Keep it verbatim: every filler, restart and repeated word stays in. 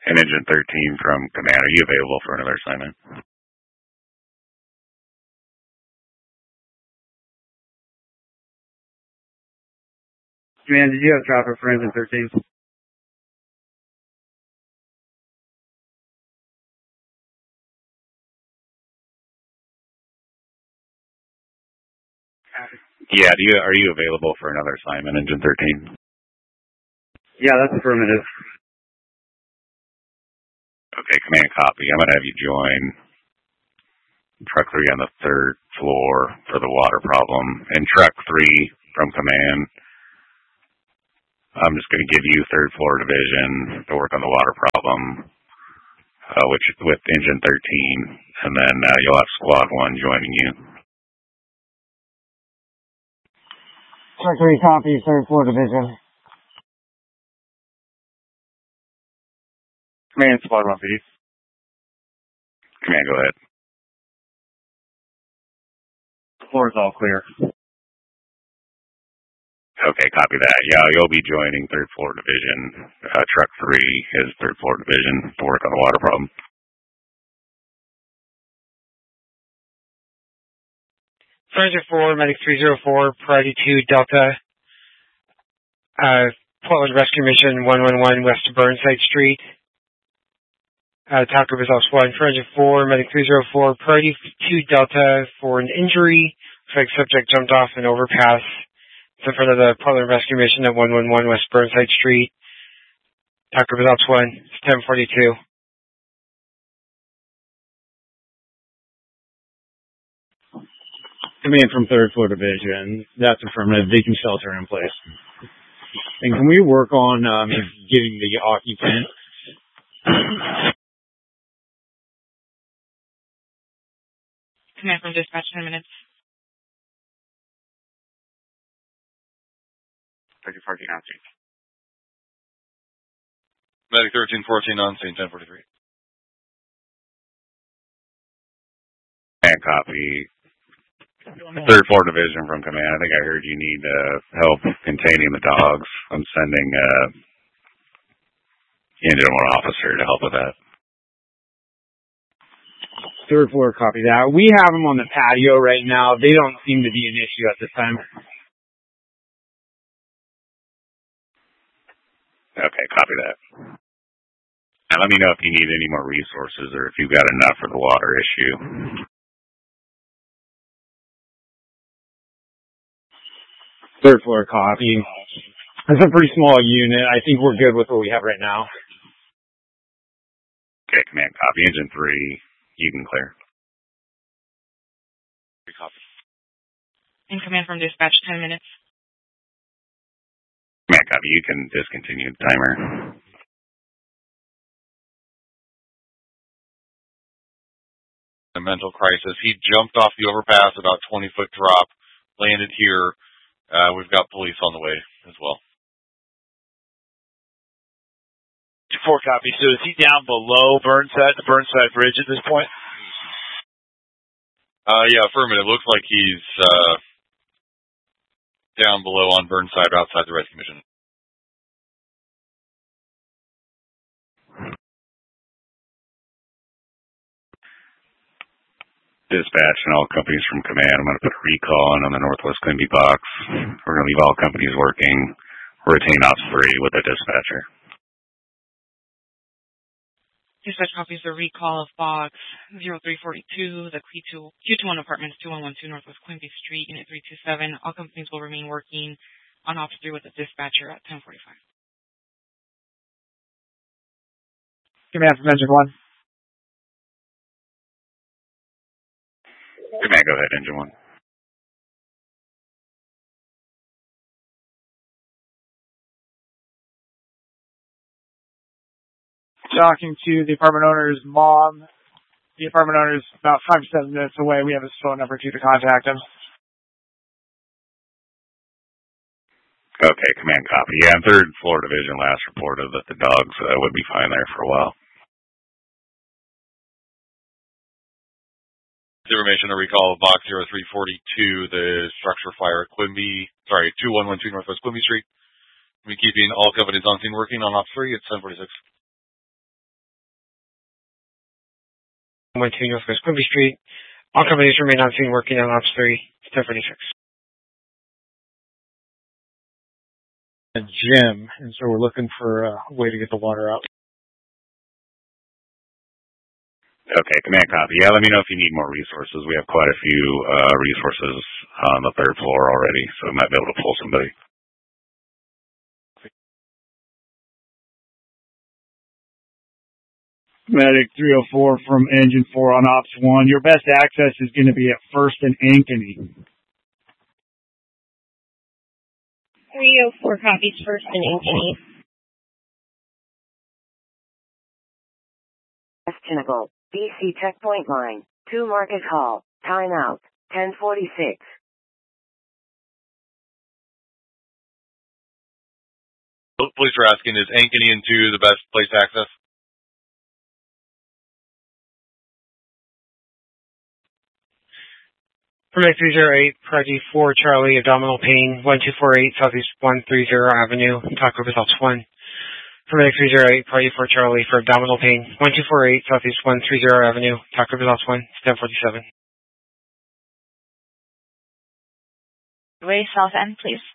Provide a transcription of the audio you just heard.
And Engine thirteen from Command, are you available for another assignment? Command, did you have traffic for Engine thirteen? Yeah, do you, are you available for another assignment, Engine thirteen? Yeah, that's affirmative. Okay, Command, copy. I'm going to have you join Truck three on the third floor for the water problem. And Truck three from Command, I'm just going to give you third floor division to work on the water problem, uh, which with Engine thirteen, and then uh, you'll have Squad one joining you. Truck three copy, third floor division. Command, Squad one, P D. Command, go ahead. The floor is all clear. Okay, copy that. Yeah, you'll be joining third floor division. Uh, truck three is third floor division to work on the water problem. Sergeant four, Medic three zero four, Priority two, Delta, uh, Portland Rescue Mission one one one, west of Burnside Street. Uh, Taco Results one, Sergeant four, Medic three zero four, Priority two, Delta, for an injury. Looks like subject jumped off an overpass. It's in front of the Portland Rescue Mission at one one one, west Burnside Street. Taco Results one, it's ten forty-two. Command from third floor division. That's affirmative. They can shelter in place. And can we work on um, getting the occupant? Command from dispatch, ten minutes. Medic fourteen on scene. Medic thirteen fourteen on scene, ten forty-three. And copy. Third floor division from Command. I think I heard you need uh, help containing the dogs. I'm sending uh, Engine one officer to help with that. Third floor, copy that. We have them on the patio right now. They don't seem to be an issue at this time. Okay, copy that. And let me know if you need any more resources or if you've got enough for the water issue. Third floor, copy. It's a pretty small unit. I think we're good with what we have right now. Okay, Command, copy. Engine three, you can clear. Copy. In Command from dispatch, ten minutes. Command, copy. You can discontinue the timer. A mental crisis. He jumped off the overpass, about twenty foot drop, landed here. Uh, we've got police on the way as well. Four copy. So is he down below Burnside, the Burnside Bridge at this point? Uh, yeah, affirmative. Looks like he's uh, down below on Burnside, outside the rescue mission. Dispatch and all companies from Command. I'm going to put a recall on the Northwest Quimby box. We're going to leave all companies working. Retain ops three with the dispatcher. Dispatch copies the recall of box zero three forty-two, the Q two, Q two one apartments, two one one two Northwest Quimby Street, Unit three two seven. All companies will remain working on ops three with the dispatcher at ten forty-five. Command from Engine one. Command, go ahead, Engine one. Talking to the apartment owner's mom. The apartment owner's about five to seven minutes away. We have his phone number too to contact him. Okay, Command, copy. Yeah, third floor division last reported that the dogs uh, would be fine there for a while. Information to recall of box zero three forty-two, the structure fire at Quimby, sorry, two one one two Northwest Quimby Street. We're keeping all companies on scene working on ops three at ten forty-six. one two Northwest Quimby Street. All companies remain on scene working on Ops three. It's ten forty-six. A gym, and so we're looking for a way to get the water out. Okay, command copy. Yeah, let me know if you need more resources. We have quite a few uh, resources on the third floor already, so we might be able to pull somebody. Medic three oh four from Engine four on Ops one. Your best access is going to be at First and Ankeny. three oh four copies First and Ankeny. Questionable. B C checkpoint line. two Market Hall. Timeout. ten forty-six. Police are asking, is Ankeny and two the best place to access? Permit three oh eight, Priority four Charlie, abdominal pain, one two four eight Southeast one thirty Avenue, Taco Results one. Permit three oh eight, Priority four Charlie for abdominal pain, one two four eight Southeast one thirty Avenue, Taco Results one, ten forty-seven. Ray South End, please.